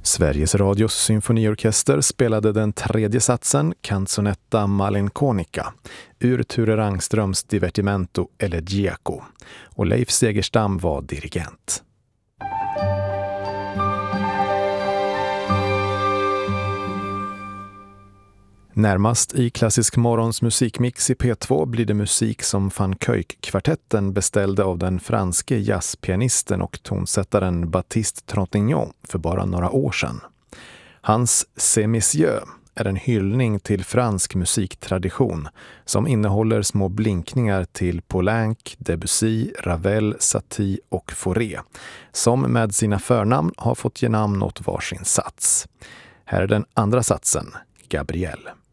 Sveriges Radios symfoniorkester spelade den tredje satsen, Canzonetta Malinconica, ur Ture Rangströms Divertimento Elegiaco, och Leif Segerstam var dirigent. Närmast i Klassisk morgons musikmix i P2 blir det musik som Van Kuyk-kvartetten beställde av den franske jazzpianisten och tonsättaren Baptiste Trintignant för bara några år sedan. Hans C'est Messieurs är en hyllning till fransk musiktradition som innehåller små blinkningar till Poulenc, Debussy, Ravel, Satie och Fauré, som med sina förnamn har fått ge namn åt varsin sats. Här är den andra satsen, Gabrielle.